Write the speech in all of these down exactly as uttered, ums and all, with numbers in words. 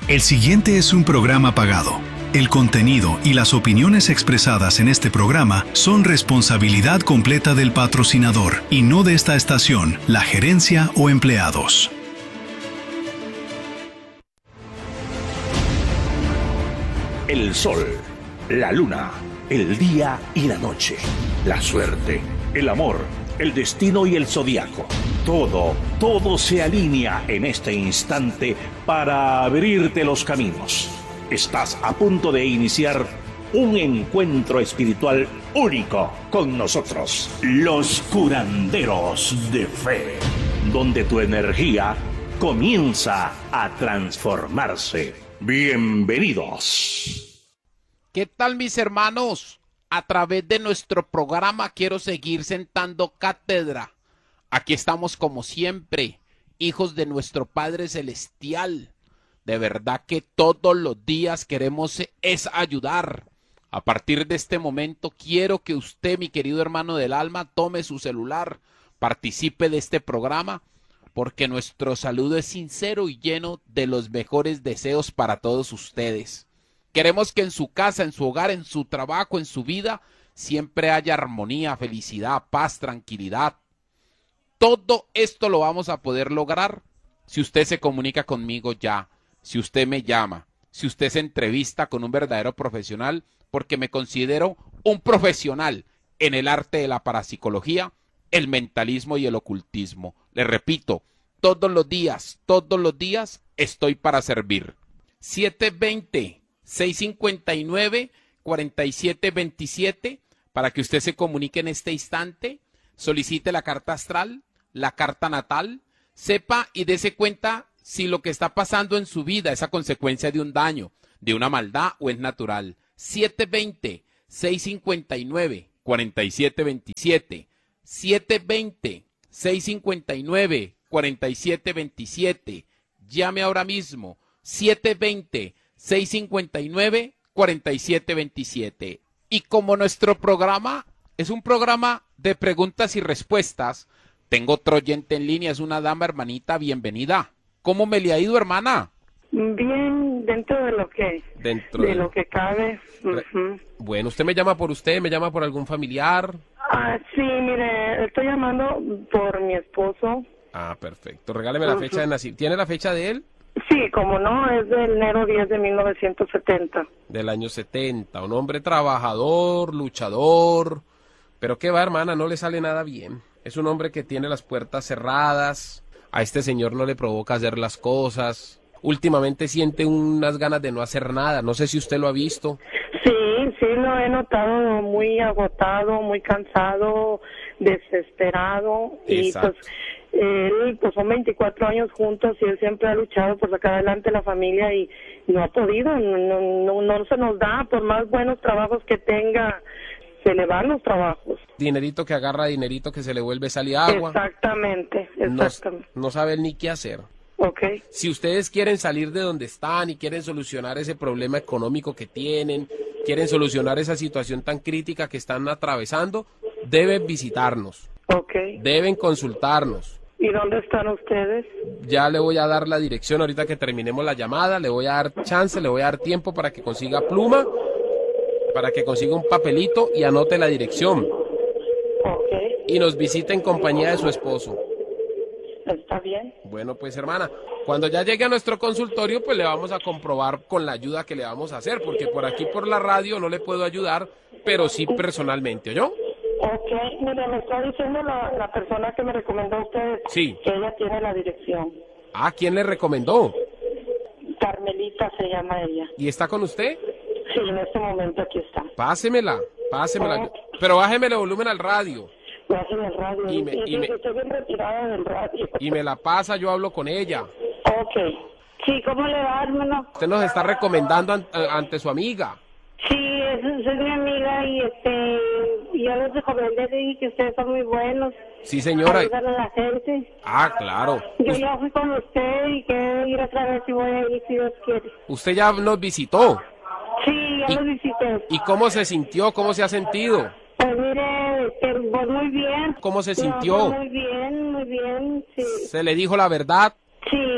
El siguiente es un programa pagado. El contenido y las opiniones expresadas en este programa son responsabilidad completa del patrocinador y no de esta estación, la gerencia o empleados. El sol, la luna, el día y la noche, la suerte, el amor, el destino y el zodiaco. Todo, todo se alinea en este instante para abrirte los caminos. Estás a punto de iniciar un encuentro espiritual único con nosotros, los curanderos de fe, donde tu energía comienza a transformarse. Bienvenidos. ¿Qué tal, mis hermanos? A través de nuestro programa quiero seguir sentando cátedra. Aquí estamos como siempre, hijos de nuestro Padre Celestial. De verdad que todos los días queremos es ayudar. A partir de este momento quiero que usted, mi querido hermano del alma, tome su celular, participe de este programa, porque nuestro saludo es sincero y lleno de los mejores deseos para todos ustedes. Queremos que en su casa, en su hogar, en su trabajo, en su vida, siempre haya armonía, felicidad, paz, tranquilidad. Todo esto lo vamos a poder lograr si usted se comunica conmigo ya, si usted me llama, si usted se entrevista con un verdadero profesional, porque me considero un profesional en el arte de la parapsicología, el mentalismo y el ocultismo. Le repito, todos los días, todos los días estoy para servir. siete dos cero, seis cinco nueve, cuatro siete dos siete para que usted se comunique en este instante, solicite la carta astral, la carta natal, sepa y dése cuenta si lo que está pasando en su vida es a consecuencia de un daño, de una maldad o es natural. siete dos cero, seis cinco nueve, cuatro siete dos siete, siete dos cero, seis cinco nueve, cuatro siete dos siete, llame ahora mismo, siete dos cero, seis cinco nueve, cuatro siete dos siete. Y como nuestro programa es un programa de preguntas y respuestas, tengo otro oyente en línea, es una dama, hermanita, bienvenida. ¿Cómo me le ha ido, hermana? Bien, dentro de lo que dentro de, de lo que cabe. Uh-huh. Bueno, ¿usted me llama por usted, me llama por algún familiar? Ah, sí, mire, estoy llamando por mi esposo. Ah, perfecto. Regáleme la uh-huh. fecha de nacimiento. ¿Tiene la fecha de él? Sí, como no, es de enero diez de mil novecientos setenta. Del año setenta, un hombre trabajador, luchador. Pero qué va, hermana, no le sale nada bien. Es un hombre que tiene las puertas cerradas. A este señor no le provoca hacer las cosas. Últimamente siente unas ganas de no hacer nada. No sé si usted lo ha visto. Sí, sí, lo he notado muy agotado, muy cansado, desesperado. Exacto. Y pues él, pues son veinticuatro años juntos y él siempre ha luchado por sacar adelante la familia y no ha podido, no, no, no se nos da, por más buenos trabajos que tenga, se le van los trabajos. Dinerito que agarra, dinerito que se le vuelve sal y agua. Exactamente, exactamente. No, no sabe ni qué hacer. Okay. Si ustedes quieren salir de donde están y quieren solucionar ese problema económico que tienen, quieren solucionar esa situación tan crítica que están atravesando, deben visitarnos. Okay. Deben consultarnos. ¿Y dónde están ustedes? Ya le voy a dar la dirección ahorita que terminemos la llamada, le voy a dar chance, le voy a dar tiempo para que consiga pluma, para que consiga un papelito y anote la dirección. Okay. Y nos visite en compañía de su esposo. ¿Está bien? Bueno, pues hermana, cuando ya llegue a nuestro consultorio, pues le vamos a comprobar con la ayuda que le vamos a hacer, porque por aquí por la radio no le puedo ayudar, pero sí personalmente, ¿oyó? Ok, mire, me está diciendo la, la persona que me recomendó a usted Sí. que ella tiene la dirección. Ah, ¿quién le recomendó? Carmelita se llama ella. ¿Y está con usted? Sí, en este momento aquí está. Pásemela, pásemela, Ok. pero bájemele volumen al radio. Bájeme el radio. Y me- y me- Estoy bien retirada del radio. Y me la pasa, yo hablo con ella. Ok. Sí, ¿cómo le va, hermano? Usted nos está recomendando an- ante su amiga. Sí, es, soy mi amiga y este, yo les recomendé, dije que ustedes son muy buenos. Sí, señora. Ayudan a la gente. Ah, claro. Yo Us- ya fui con usted y quiero ir otra vez y voy a ir si Dios quiere. Usted ya nos visitó. Sí, ya Y- lo visité. ¿Y cómo se sintió? ¿Cómo se ha sentido? Pues mire, este, pues muy bien. ¿Cómo se No, sintió? pues muy bien, muy bien, sí. ¿Se le dijo la verdad? Sí,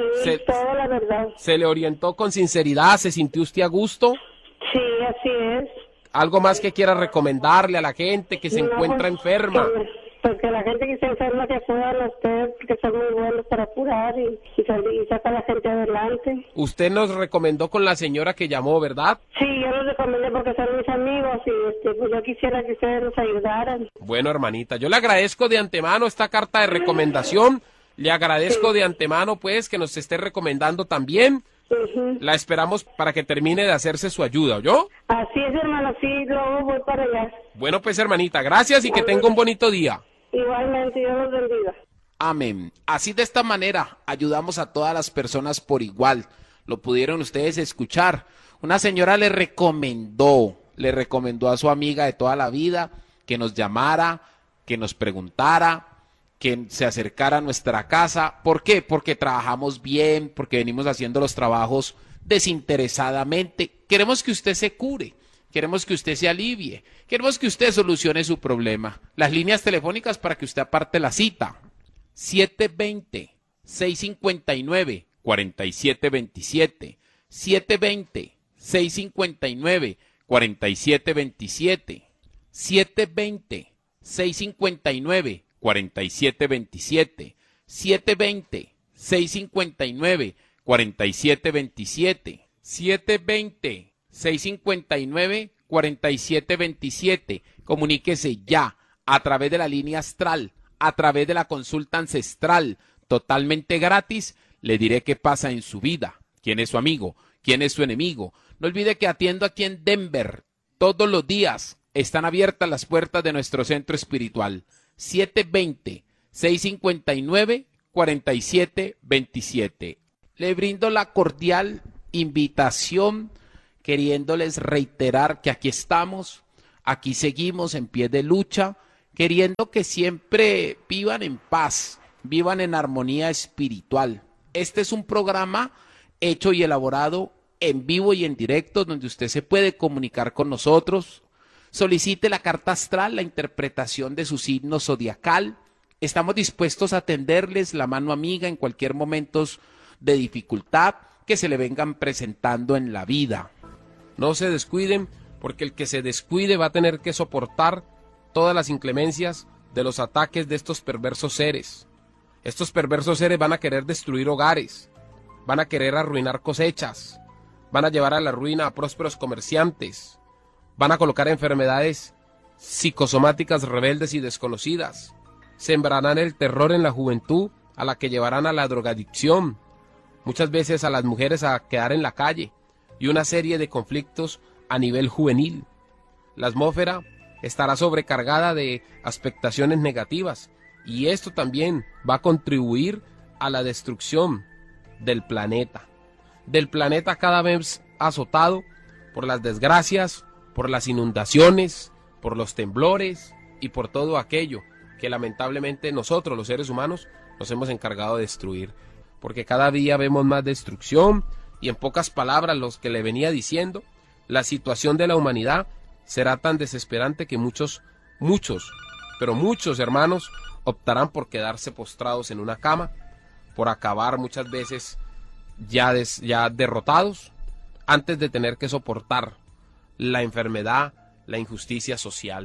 se, toda la verdad. se le orientó con sinceridad, ¿se sintió usted a gusto? Sí, así es. ¿Algo más que quiera recomendarle a la gente que se No, encuentra pues, enferma? que- Porque la gente que se enferma que acudan a usted, porque son muy buenos para curar y, y, sal- y saca a la gente adelante. Usted nos recomendó con la señora que llamó, ¿verdad? Sí, yo los recomendé porque son mis amigos y este, pues yo quisiera que ustedes nos ayudaran. Bueno, hermanita, yo le agradezco de antemano esta carta de recomendación. Le agradezco Sí. de antemano, pues, que nos esté recomendando también. Ujú. La esperamos para que termine de hacerse su ayuda, ¿oyó? Así es, hermano, sí, luego voy para allá. Bueno, pues, hermanita, gracias y que tenga un bonito día. Igualmente, Dios los bendiga. Amén. Así de esta manera ayudamos a todas las personas por igual. Lo pudieron ustedes escuchar. Una señora le recomendó, le recomendó a su amiga de toda la vida que nos llamara, que nos preguntara, que se acercara a nuestra casa. ¿Por qué? Porque trabajamos bien, porque venimos haciendo los trabajos desinteresadamente. Queremos que usted se cure. Queremos que usted se alivie. Queremos que usted solucione su problema. Las líneas telefónicas para que usted aparte la cita. siete dos cero, seis cinco nueve, cuatro siete dos siete. siete dos cero, seis cinco nueve, cuatro siete dos siete. siete dos cero, seis cinco nueve, cuatro siete dos siete. siete dos cero, seis cinco nueve, cuatro siete dos siete. siete dos cero, seis cinco nueve, cuatro siete dos siete. Comuníquese ya a través de la línea astral, a través de la consulta ancestral, totalmente gratis. Le diré qué pasa en su vida, quién es su amigo, quién es su enemigo. No olvide que atiendo aquí en Denver todos los días. Están abiertas las puertas de nuestro centro espiritual. siete dos cero, seis cinco nueve, cuatro siete dos siete. Le brindo la cordial invitación, queriéndoles reiterar que aquí estamos, aquí seguimos en pie de lucha, queriendo que siempre vivan en paz, vivan en armonía espiritual. Este es un programa hecho y elaborado en vivo y en directo, donde usted se puede comunicar con nosotros. Solicite la carta astral, la interpretación de su signo zodiacal. Estamos dispuestos a atenderles la mano amiga en cualquier momento de dificultad que se le vengan presentando en la vida. No se descuiden, porque el que se descuide va a tener que soportar todas las inclemencias de los ataques de estos perversos seres. Estos perversos seres van a querer destruir hogares, van a querer arruinar cosechas, van a llevar a la ruina a prósperos comerciantes, van a colocar enfermedades psicosomáticas rebeldes y desconocidas, sembrarán el terror en la juventud, a la que llevarán a la drogadicción, muchas veces a las mujeres a quedar en la calle, y una serie de conflictos a nivel juvenil. La atmósfera estará sobrecargada de expectaciones negativas, y esto también va a contribuir a la destrucción del planeta, del planeta cada vez azotado por las desgracias, por las inundaciones, por los temblores y por todo aquello que lamentablemente nosotros, los seres humanos, nos hemos encargado de destruir, porque cada día vemos más destrucción. Y en pocas palabras, los que le venía diciendo, la situación de la humanidad será tan desesperante que muchos, muchos, pero muchos hermanos optarán por quedarse postrados en una cama, por acabar muchas veces ya, des, ya derrotados, antes de tener que soportar la enfermedad, la injusticia social.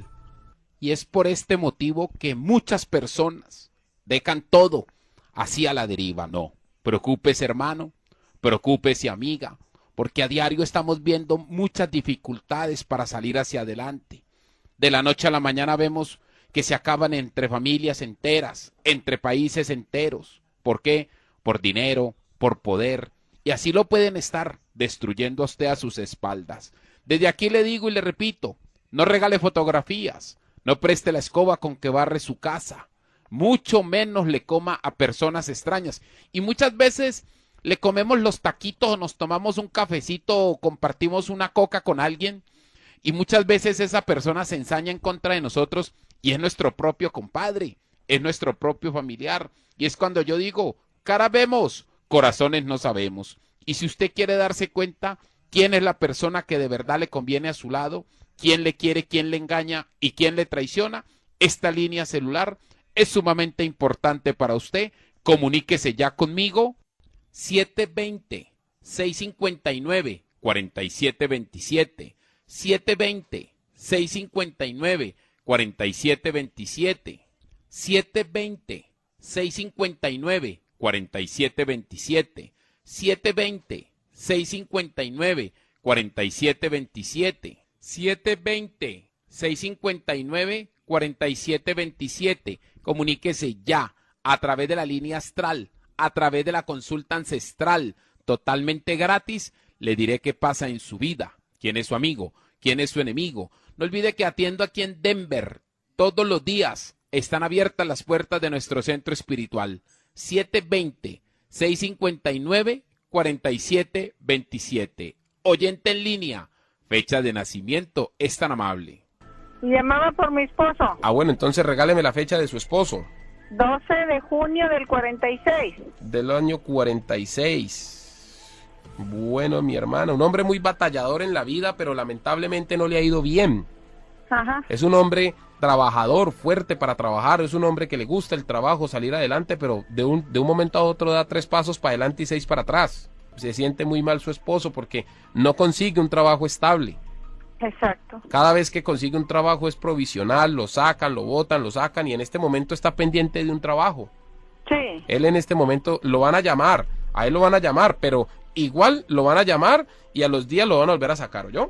Y es por este motivo que muchas personas dejan todo así a la deriva. No, preocúpese, hermano. Preocúpese, amiga, porque a diario estamos viendo muchas dificultades para salir hacia adelante. De la noche a la mañana vemos que se acaban entre familias enteras, entre países enteros. ¿Por qué? Por dinero, por poder. Y así lo pueden estar destruyendo a usted a sus espaldas. Desde aquí le digo y le repito, no regale fotografías, no preste la escoba con que barre su casa, mucho menos le coma a personas extrañas. Y muchas veces le comemos los taquitos o nos tomamos un cafecito o compartimos una coca con alguien y muchas veces esa persona se ensaña en contra de nosotros y es nuestro propio compadre, es nuestro propio familiar. Y es cuando yo digo, cara vemos, corazones no sabemos. Y si usted quiere darse cuenta quién es la persona que de verdad le conviene a su lado, quién le quiere, quién le engaña y quién le traiciona, esta línea celular es sumamente importante para usted. Comuníquese ya conmigo. siete dos cero, seis cinco nueve, cuatro siete dos siete, siete dos cero, seis cinco nueve, cuatro siete dos siete, siete dos cero, seis cinco nueve, cuatro siete dos siete, siete dos cero, seis cinco nueve, cuatro siete dos siete, siete dos cero, seis cinco nueve, cuatro siete dos siete. Comuníquese ya a través de la línea astral, a través de la consulta ancestral, totalmente gratis. Le diré qué pasa en su vida, quién es su amigo, quién es su enemigo. No olvide que atiendo aquí en Denver todos los días. Están abiertas las puertas de nuestro centro espiritual. siete dos cero, seis cinco nueve, cuatro siete dos siete. Oyente en línea, fecha de nacimiento, es tan amable. Llamaba por mi esposo. Ah, bueno, entonces regáleme la fecha de su esposo. doce de junio del cuarenta y seis. Del año cuarenta y seis. Bueno, mi hermana, un hombre muy batallador en la vida, pero lamentablemente no le ha ido bien. Ajá. Es un hombre trabajador, fuerte para trabajar, es un hombre que le gusta el trabajo, salir adelante, pero de un, de un momento a otro da tres pasos para adelante y seis para atrás. Se siente muy mal su esposo porque no consigue un trabajo estable. Exacto. Cada vez que consigue un trabajo es provisional, lo sacan, lo botan, lo sacan y en este momento está pendiente de un trabajo. Sí. Él en este momento lo van a llamar, a él lo van a llamar, pero igual lo van a llamar y a los días lo van a volver a sacar, ¿oyó?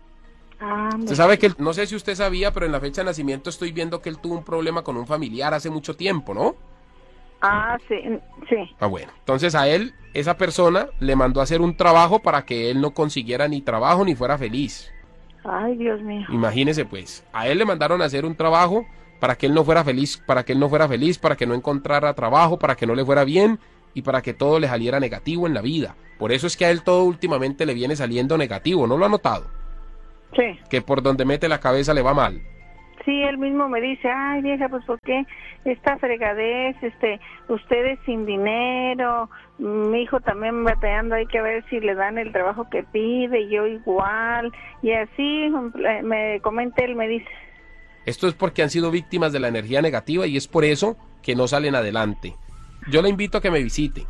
Ah, Usted sabe que, él, no sé si usted sabía, pero en la fecha de nacimiento estoy viendo que él tuvo un problema con un familiar hace mucho tiempo, ¿no? Ah, sí, sí. Ah, bueno. Entonces a él, esa persona, le mandó a hacer un trabajo para que él no consiguiera ni trabajo ni fuera feliz. Ay, Dios mío. Imagínese pues, a él le mandaron a hacer un trabajo para que él no fuera feliz, para que él no fuera feliz, para que no encontrara trabajo, para que no le fuera bien y para que todo le saliera negativo en la vida. Por eso es que a él todo últimamente le viene saliendo negativo, ¿no lo ha notado? Sí. Que por donde mete la cabeza le va mal. Sí, él mismo me dice, ay, vieja, pues ¿por qué esta fregadez? Este, ustedes sin dinero, mi hijo también batallando, hay que ver si le dan el trabajo que pide, yo igual, y así me comenta él, me dice. Esto es porque han sido víctimas de la energía negativa y es por eso que no salen adelante. Yo le invito a que me visite.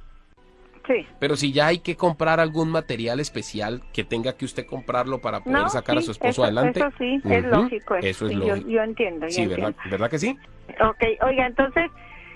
Sí. Pero si ya hay que comprar algún material especial que tenga que usted comprarlo para poder no, sacar sí, a su esposo eso, adelante. Eso sí, uh-huh. es lógico. Eso, eso es sí, lógico. Yo, yo entiendo. Yo sí, entiendo. ¿verdad? ¿verdad que sí? Ok, oiga, entonces,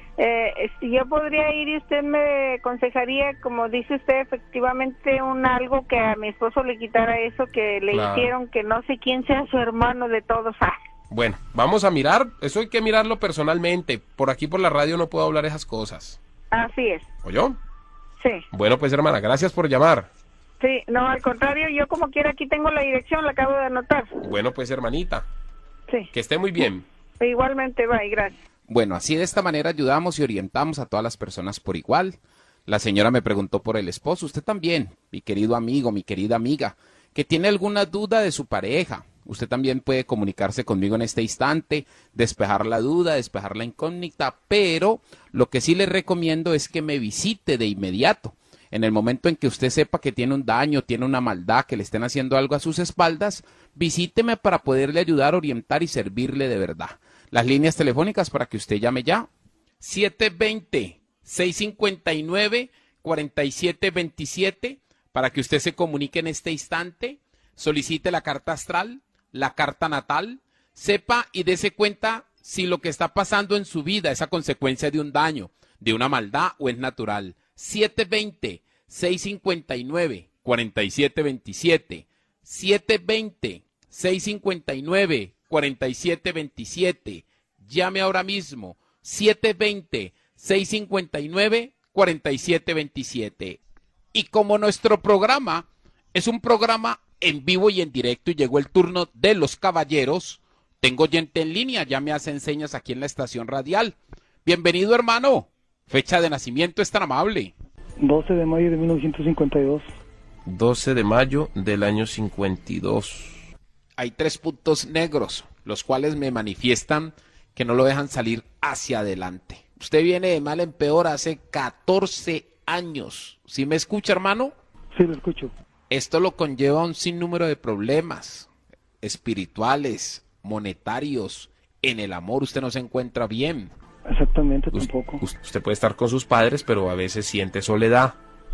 eh, si yo podría ir y usted me aconsejaría, como dice usted, efectivamente, un algo que a mi esposo le quitara eso que le claro. hicieron, que no sé quién sea su hermano de todos. Ah. Bueno, vamos a mirar, eso hay que mirarlo personalmente. Por aquí por la radio no puedo hablar esas cosas. Así es. ¿Oyó? Sí. Bueno, pues hermana, gracias por llamar. Sí, no, al contrario, yo como quiera aquí tengo la dirección, la acabo de anotar. Bueno, pues hermanita. Sí. Que esté muy bien. Igualmente, bye, gracias. Bueno, así de esta manera ayudamos y orientamos a todas las personas por igual. La señora me preguntó por el esposo, usted también, mi querido amigo, mi querida amiga, que tiene alguna duda de su pareja. Usted también puede comunicarse conmigo en este instante, despejar la duda, despejar la incógnita, pero lo que sí le recomiendo es que me visite de inmediato. En el momento en que usted sepa que tiene un daño, tiene una maldad, que le estén haciendo algo a sus espaldas, visíteme para poderle ayudar, orientar y servirle de verdad. Las líneas telefónicas para que usted llame ya, siete dos cero, seis cinco nueve, cuatro siete dos siete, para que usted se comunique en este instante, solicite la carta astral, la carta natal, sepa y dése cuenta si lo que está pasando en su vida es a consecuencia de un daño, de una maldad o es natural. siete dos cero, seis cinco nueve, cuatro siete dos siete, siete dos cero, seis cinco nueve, cuatro siete dos siete. Llame ahora mismo, siete dos cero, seis cinco nueve, cuatro siete dos siete. Y como nuestro programa es un programa en vivo y en directo y llegó el turno de los caballeros, tengo gente en línea, ya me hacen señas aquí en la estación radial. Bienvenido, hermano. Fecha de nacimiento es tan amable. doce de mayo de mil novecientos cincuenta y dos. doce de mayo del año cincuenta y dos. Hay tres puntos negros, los cuales me manifiestan que no lo dejan salir hacia adelante. Usted viene de mal en peor hace catorce años. ¿Sí me escucha, hermano? Sí, lo escucho. Esto lo conlleva un sinnúmero de problemas espirituales, monetarios. En el amor usted no se encuentra bien. Exactamente, Us- tampoco. Usted puede estar con sus padres, pero a veces siente soledad.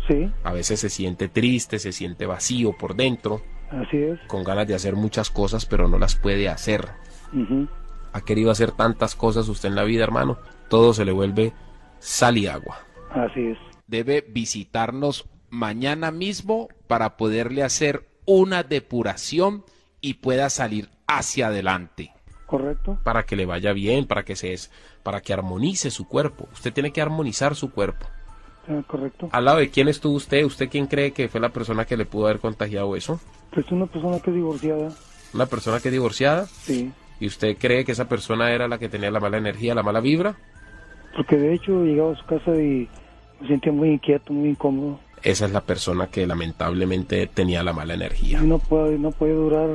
Sí, A veces se siente triste, se siente vacío por dentro, así es. con ganas de hacer muchas cosas, pero no las puede hacer. Ujú. Ha querido hacer tantas cosas usted en la vida, hermano. Todo se le vuelve sal y agua. Así es. Debe visitarnos mañana mismo para poderle hacer una depuración y pueda salir hacia adelante. ¿Correcto? Para que le vaya bien, para que se es, para que armonice su cuerpo. Usted tiene que armonizar su cuerpo. Ah, correcto. ¿Al lado de quién estuvo usted? ¿Usted quién cree que fue la persona que le pudo haber contagiado eso? Pues una persona que es divorciada. ¿Una persona que es divorciada? Sí. ¿Y usted cree que esa persona era la que tenía la mala energía, la mala vibra? Porque de hecho llegaba a su casa y me sentía muy inquieto, muy incómodo. Esa es la persona que lamentablemente tenía la mala energía. Y no puede, no puede durar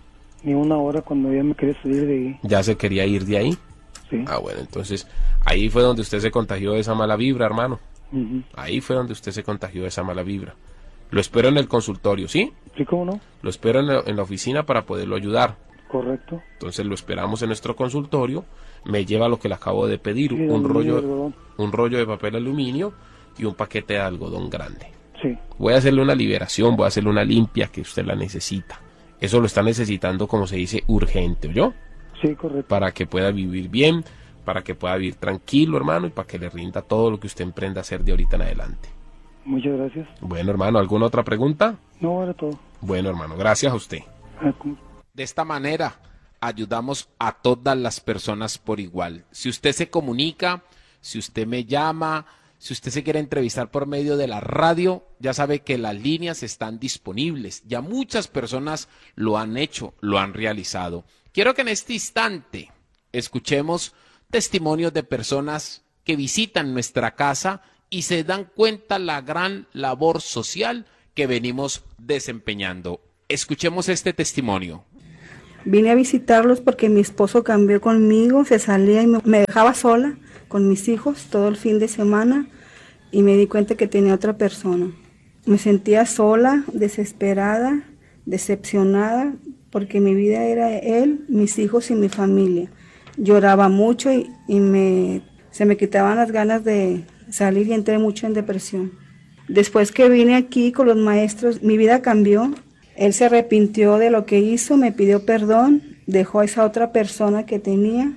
ni una hora cuando ya me quería salir de ahí. ¿Ya se quería ir de ahí? Sí. Ah, bueno, entonces ahí fue donde usted se contagió de esa mala vibra, hermano. Ujú. Ahí fue donde usted se contagió de esa mala vibra. Lo espero en el consultorio, ¿sí? Sí, ¿cómo no? Lo espero en la, en la oficina para poderlo ayudar. Correcto. Entonces lo esperamos en nuestro consultorio. Me lleva lo que le acabo de pedir, Sí, un aluminio y rollo, algodón. un rollo de papel aluminio y un paquete de algodón grande. Sí. Voy a hacerle una liberación, voy a hacerle una limpia que usted la necesita. Eso lo está necesitando, como se dice, urgente, ¿oyó? Sí, correcto. Para que pueda vivir bien, para que pueda vivir tranquilo, hermano, y para que le rinda todo lo que usted emprenda a hacer de ahorita en adelante. Muchas gracias. Bueno, hermano, ¿alguna otra pregunta? No, era todo. Bueno, hermano, gracias a usted. Ah, ¿cómo? De esta manera ayudamos a todas las personas por igual. Si usted se comunica, si usted me llama, si usted se quiere entrevistar por medio de la radio, ya sabe que las líneas están disponibles. Ya muchas personas lo han hecho, lo han realizado. Quiero que en este instante escuchemos testimonios de personas que visitan nuestra casa y se dan cuenta la gran labor social que venimos desempeñando. Escuchemos este testimonio. Vine a visitarlos porque mi esposo cambió conmigo, se salía y me, me dejaba sola con mis hijos todo el fin de semana y me di cuenta que tenía otra persona. Me sentía sola, desesperada, decepcionada, porque mi vida era él, mis hijos y mi familia. Lloraba mucho y, y me, se me quitaban las ganas de salir y entré mucho en depresión. Después que vine aquí con los maestros, mi vida cambió. Él se arrepintió de lo que hizo, me pidió perdón, dejó a esa otra persona que tenía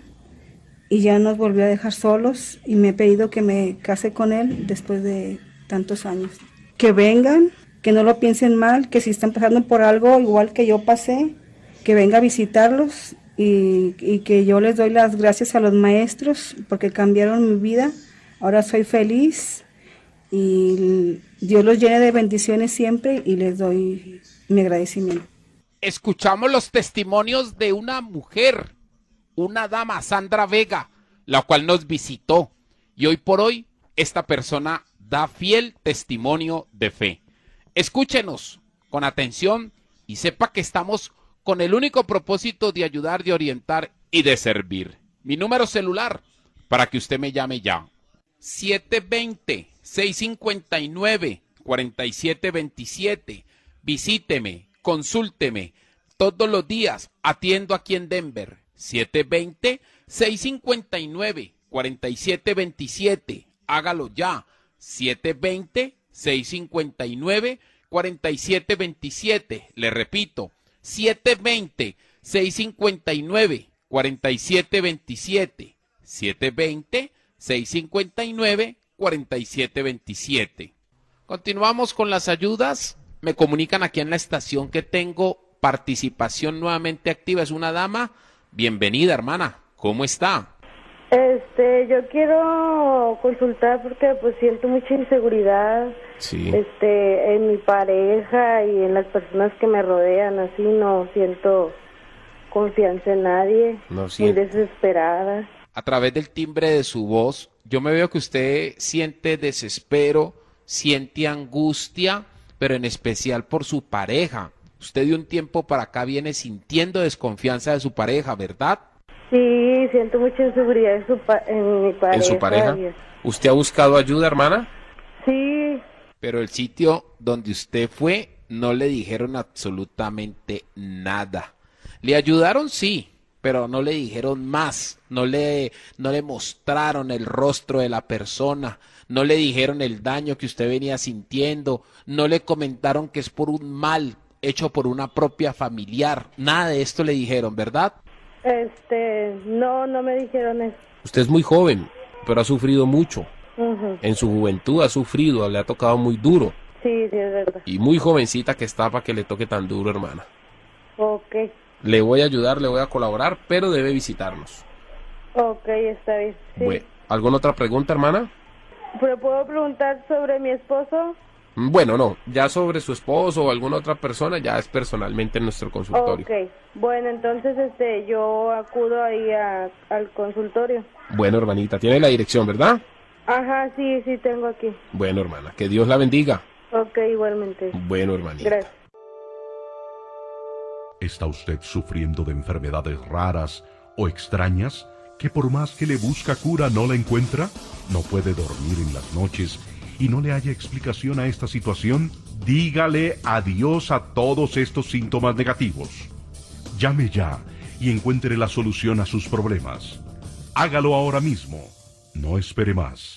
y ya nos volvió a dejar solos y me ha pedido que me case con él después de tantos años. Que vengan, que no lo piensen mal, que si están pasando por algo igual que yo pasé, que venga a visitarlos y, y que yo les doy las gracias a los maestros porque cambiaron mi vida. Ahora soy feliz y Dios los llene de bendiciones siempre y les doy mi agradecimiento. Escuchamos los testimonios de una mujer, una dama, Sandra Vega, la cual nos visitó. Y hoy por hoy, esta persona da fiel testimonio de fe. Escúchenos con atención y sepa que estamos con el único propósito de ayudar, de orientar y de servir. Mi número celular, para que usted me llame ya. siete dos cero, seis cinco nueve, cuatro siete dos siete. Visíteme, consúlteme. Todos los días atiendo aquí en Denver. siete dos cero, seis cinco nueve, cuatro siete dos siete. Hágalo ya. siete dos cero, seis cinco nueve, cuatro siete dos siete. Le repito, siete dos cero, seis cinco nueve, cuatro siete dos siete. siete dos cero, seis cinco nueve, cuatro siete dos siete. Continuamos con las ayudas. Me comunican aquí en la estación que tengo participación nuevamente activa. Es una dama. Bienvenida, hermana. ¿Cómo está? Este, yo quiero consultar porque pues siento mucha inseguridad, Sí. este, en mi pareja y en las personas que me rodean. Así no siento confianza en nadie. No Muy siento. desesperada. A través del timbre de su voz, yo me veo que usted siente desespero, siente angustia, pero en especial por su pareja. Usted de un tiempo para acá viene sintiendo desconfianza de su pareja, ¿verdad? Sí, siento mucha inseguridad en, su pa- en mi pareja. ¿En su pareja? y- ¿Usted ha buscado ayuda, hermana? Sí, Pero el sitio donde usted fue no le dijeron absolutamente nada. Le ayudaron, sí, pero no le dijeron más, no le, no le mostraron el rostro de la persona, no le dijeron el daño que usted venía sintiendo, no le comentaron que es por un mal hecho por una propia familiar, nada de esto le dijeron, ¿verdad? Este, no, no me dijeron eso. Usted es muy joven, pero ha sufrido mucho. Uh-huh. En su juventud ha sufrido, le ha tocado muy duro. Sí, sí, es verdad. Y muy jovencita que está para que le toque tan duro, hermana. Ok. Le voy a ayudar, le voy a colaborar, pero debe visitarnos. Ok, está bien. Sí. Bueno, ¿alguna otra pregunta, hermana? ¿Pero puedo preguntar sobre mi esposo? Bueno, no, ya sobre su esposo o alguna otra persona ya es personalmente en nuestro consultorio. Ok, bueno, entonces este, yo acudo ahí a, al consultorio. Bueno, hermanita, tiene la dirección, ¿verdad? Ajá, sí, sí tengo aquí. Bueno, hermana, que Dios la bendiga. Ok, igualmente. Bueno, hermanita. Gracias. ¿Está usted sufriendo de enfermedades raras o extrañas que por más que le busca cura no la encuentra? ¿No puede dormir en las noches y no le haya explicación a esta situación? Dígale adiós a todos estos síntomas negativos. Llame ya y encuentre la solución a sus problemas. Hágalo ahora mismo. No espere más.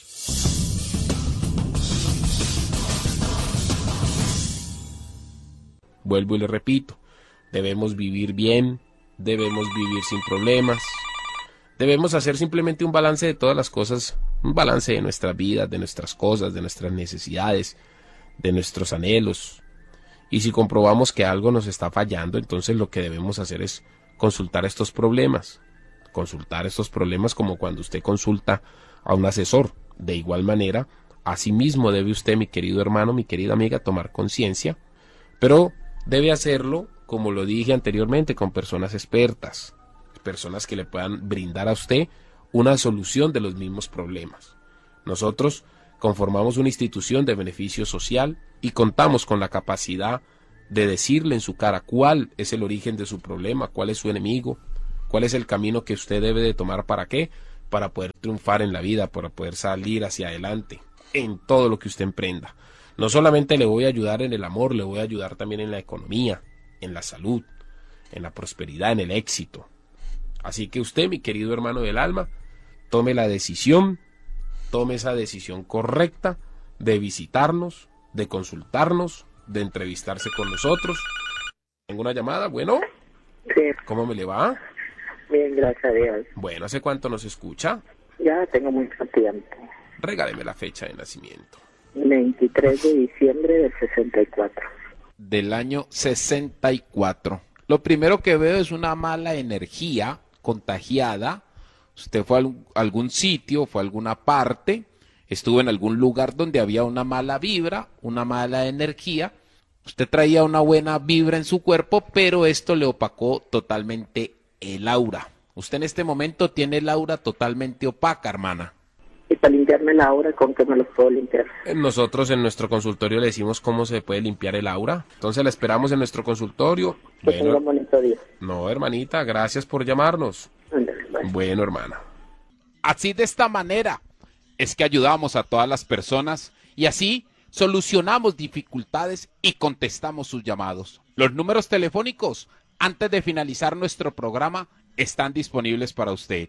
Vuelvo y le repito, debemos vivir bien, debemos vivir sin problemas, debemos hacer simplemente un balance de todas las cosas, un balance de nuestras vidas, de nuestras cosas, de nuestras necesidades, de nuestros anhelos. Y si comprobamos que algo nos está fallando, entonces lo que debemos hacer es consultar estos problemas, consultar estos problemas como cuando usted consulta a un asesor. De igual manera, asimismo debe usted, mi querido hermano, mi querida amiga, tomar conciencia, pero debe hacerlo, como lo dije anteriormente, con personas expertas, personas que le puedan brindar a usted una solución de los mismos problemas. Nosotros conformamos una institución de beneficio social y contamos con la capacidad de decirle en su cara cuál es el origen de su problema, cuál es su enemigo, cuál es el camino que usted debe de tomar para qué, para poder triunfar en la vida, para poder salir hacia adelante en todo lo que usted emprenda. No solamente le voy a ayudar en el amor, le voy a ayudar también en la economía, en la salud, en la prosperidad, en el éxito. Así que usted, mi querido hermano del alma, tome la decisión, tome esa decisión correcta de visitarnos, de consultarnos, de entrevistarse con nosotros. ¿Tengo una llamada? Bueno. Sí. ¿Cómo me le va? Bien, gracias a Dios. Bueno, ¿hace cuánto nos escucha? Ya tengo mucho tiempo. Regáleme la fecha de nacimiento. veintitrés de diciembre del sesenta y cuatro. Del año sesenta y cuatro. Lo primero que veo es una mala energía contagiada. Usted fue a algún sitio, fue a alguna parte, estuvo en algún lugar donde había una mala vibra, una mala energía. Usted traía una buena vibra en su cuerpo, pero esto le opacó totalmente el aura. Usted en este momento tiene el aura totalmente opaca, hermana. Y para limpiarme el aura, ¿con qué me lo puedo limpiar? Nosotros en nuestro consultorio le decimos cómo se puede limpiar el aura. Entonces la esperamos en nuestro consultorio. Que bueno, tenga un bonito día. No, hermanita, gracias por llamarnos. Andale, bye. Bueno, hermana. Así, de esta manera es que ayudamos a todas las personas y así solucionamos dificultades y contestamos sus llamados. Los números telefónicos antes de finalizar nuestro programa están disponibles para usted.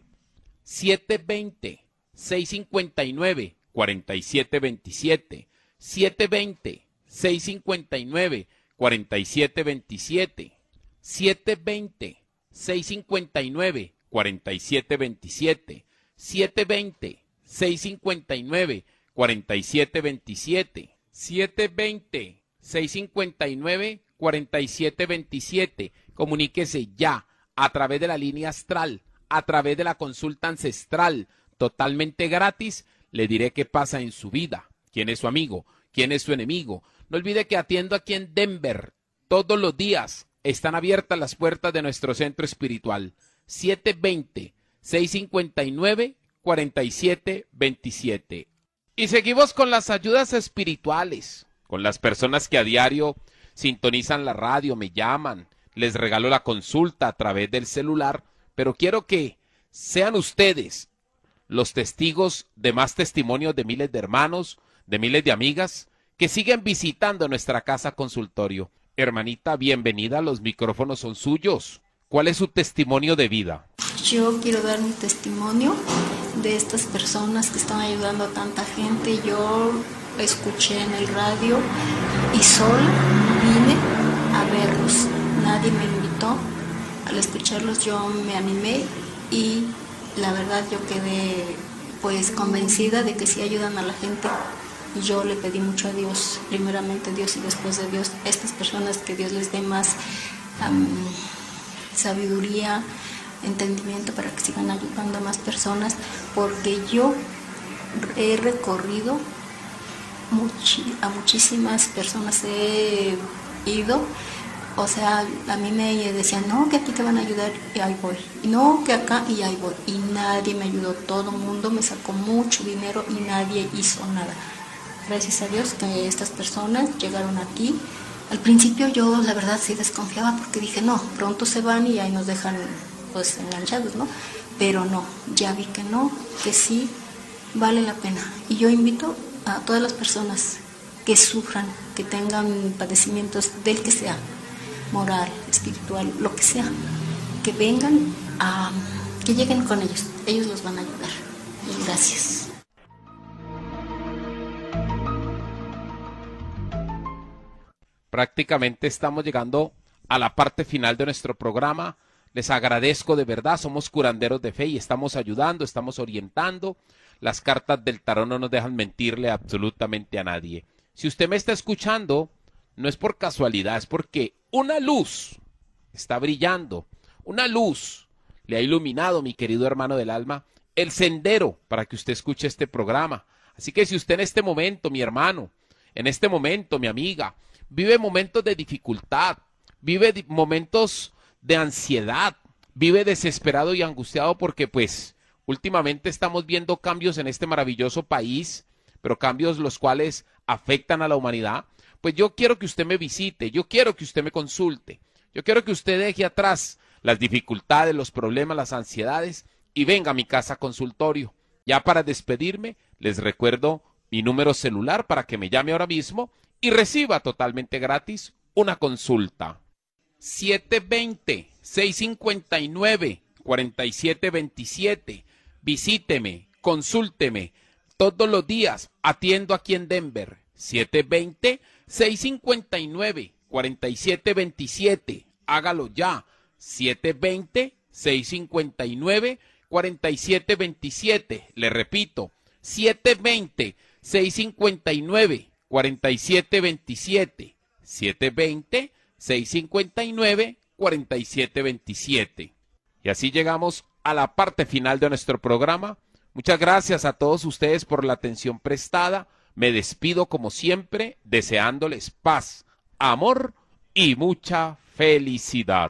siete dos cero, seis cinco nueve, cuatro siete dos siete, siete dos cero, seis cinco nueve, cuatro siete dos siete, siete dos cero, seis cinco nueve, cuatro siete dos siete, siete dos cero, seis cinco nueve, cuatro siete dos siete, siete dos cero, seis cinco nueve, cuatro siete dos siete. Comuníquese ya a través de la línea astral, a través de la consulta ancestral, totalmente gratis. Le diré qué pasa en su vida, quién es su amigo, quién es su enemigo. No olvide que atiendo aquí en Denver todos los días. Están abiertas las puertas de nuestro centro espiritual. siete dos cero, seis cinco nueve, cuatro siete dos siete. Y seguimos con las ayudas espirituales, con las personas que a diario sintonizan la radio, me llaman, les regalo la consulta a través del celular, pero quiero que sean ustedes los testigos de más testimonios de miles de hermanos, de miles de amigas que siguen visitando nuestra casa consultorio. Hermanita, bienvenida, los micrófonos son suyos. ¿Cuál es su testimonio de vida? Yo quiero dar un testimonio de estas personas que están ayudando a tanta gente. Yo escuché en el radio y sola vine a verlos. Nadie me invitó. Al escucharlos yo me animé y la verdad yo quedé pues convencida de que si ayudan a la gente. Yo le pedí mucho a Dios, primeramente a Dios y después de Dios, a estas personas que Dios les dé más um, sabiduría, entendimiento para que sigan ayudando a más personas, porque yo he recorrido muchi- a muchísimas personas, he ido, o sea, a mí me decían, no, que aquí te van a ayudar y ahí voy, y no, que acá y ahí voy, y nadie me ayudó, todo el mundo me sacó mucho dinero y nadie hizo nada. Gracias a Dios que estas personas llegaron aquí. Al principio yo la verdad sí desconfiaba porque dije, no, pronto se van y ahí nos dejan pues enganchados, ¿no? Pero no, ya vi que no, que sí vale la pena. Y yo invito a todas las personas que sufran, que tengan padecimientos del que sea, moral, espiritual, lo que sea, que vengan a, que lleguen con ellos, ellos los van a ayudar. Y gracias. Prácticamente estamos llegando a la parte final de nuestro programa. Les agradezco de verdad, somos curanderos de fe y estamos ayudando, estamos orientando. Las cartas del tarot no nos dejan mentirle absolutamente a nadie. Si usted me está escuchando, no es por casualidad, es porque una luz está brillando, una luz le ha iluminado, mi querido hermano del alma, el sendero para que usted escuche este programa. Así que si usted en este momento, mi hermano, en este momento, mi amiga, vive momentos de dificultad, vive di- momentos de ansiedad, vive desesperado y angustiado porque pues últimamente estamos viendo cambios en este maravilloso país, pero cambios los cuales afectan a la humanidad, pues yo quiero que usted me visite, yo quiero que usted me consulte, yo quiero que usted deje atrás las dificultades, los problemas, las ansiedades y venga a mi casa consultorio. Ya para despedirme, les recuerdo mi número celular para que me llame ahora mismo y reciba totalmente gratis una consulta. siete dos cero, seis cinco nueve, cuatro siete dos siete. Visíteme, consúlteme. Todos los días atiendo aquí en Denver. siete dos cero, seis cinco nueve, cuatro siete dos siete. Hágalo ya. siete dos cero, seis cinco nueve, cuatro siete dos siete. Le repito, siete dos cero, seis cinco nueve, cuatro siete dos siete. siete dos cero, seis cinco nueve, cuatro siete dos siete. Y así llegamos a la parte final de nuestro programa. Muchas gracias a todos ustedes por la atención prestada. Me despido como siempre, deseándoles paz, amor y mucha felicidad.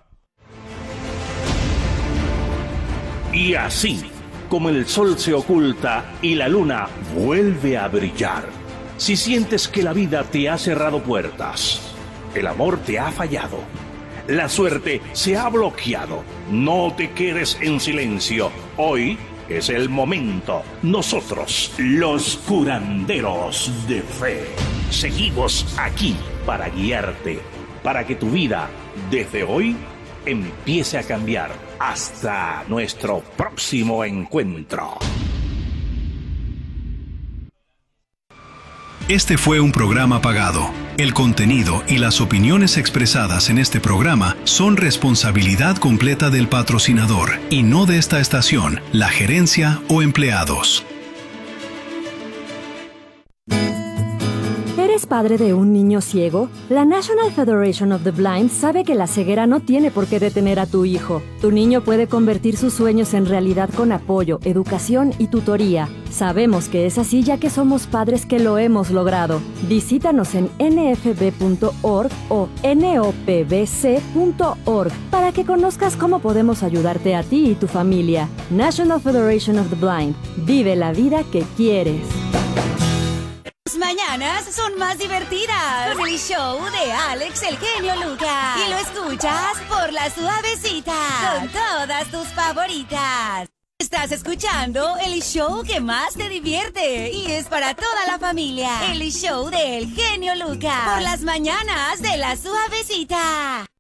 Y así, como el sol se oculta y la luna vuelve a brillar, si sientes que la vida te ha cerrado puertas, el amor te ha fallado, la suerte se ha bloqueado, no te quedes en silencio. Hoy es el momento. Nosotros, los curanderos de fe, seguimos aquí para guiarte, para que tu vida, desde hoy, empiece a cambiar. Hasta nuestro próximo encuentro. Este fue un programa pagado. El contenido y las opiniones expresadas en este programa son responsabilidad completa del patrocinador y no de esta estación, la gerencia o empleados. ¿Eres padre de un niño ciego? La National Federation of the Blind sabe que la ceguera no tiene por qué detener a tu hijo. Tu niño puede convertir sus sueños en realidad con apoyo, educación y tutoría. Sabemos que es así ya que somos padres que lo hemos logrado. Visítanos en n f b punto org o n o p b c punto org para que conozcas cómo podemos ayudarte a ti y tu familia. National Federation of the Blind. Vive la vida que quieres. Tus mañanas son más divertidas con el show de Alex el Genio Lucas. Y lo escuchas por La Suavecita con todas tus favoritas. Estás escuchando el show que más te divierte y es para toda la familia. El show de El Genio Lucas por las mañanas de La Suavecita.